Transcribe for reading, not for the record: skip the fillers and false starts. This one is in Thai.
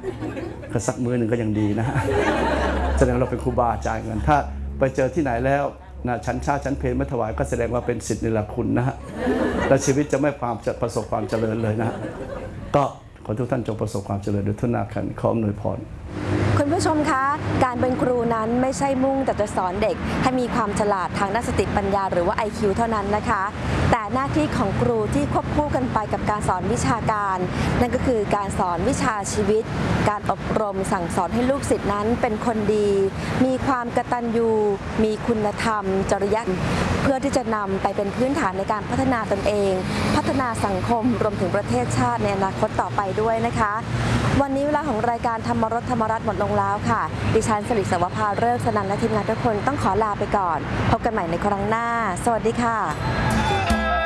ก็สักมื้อหนึ่งก็ยังดีนะฮะแสดงเราเป็นครูบาอาจารย์กันถ้าไปเจอที่ไหนแล้วนะชั้นเช้าชั้นเพลไม่ถวายก็แสดงว่าเป็นศิษย์นิรคุณนะฮะและชีวิตจะไม่ประสบความเจริญเลยนะก็ขอทุกท่านจงประสบความเจริญด้วยทุนนาคันขออำนวยพรคุณผู้ชมคะการเป็นครูนั้นไม่ใช่มุ่งแต่จะสอนเด็กให้มีความฉลาดทางด้านสติปัญญาหรือว่า IQ เท่านั้นนะคะแต่หน้าที่ของครูที่ควบคู่กันไปกับการสอนวิชาการนั่นก็คือการสอนวิชาชีวิตการอบรมสั่งสอนให้ลูกศิษย์นั้นเป็นคนดีมีความกตัญญูมีคุณธรรมจริยธรรมเพื่อที่จะนำไปเป็นพื้นฐานในการพัฒนาตนเองพัฒนาสังคมรวมถึงประเทศชาติในอนาคตต่อไปด้วยนะคะวันนี้เวลาของรายการธรรมรสธรรมรัตน์หมดลงแล้วค่ะดิฉันสิริสวภาฤกษ์สนันและทีมงานทุกคนต้องขอลาไปก่อนพบกันใหม่ในครั้งหน้าสวัสดีค่ะ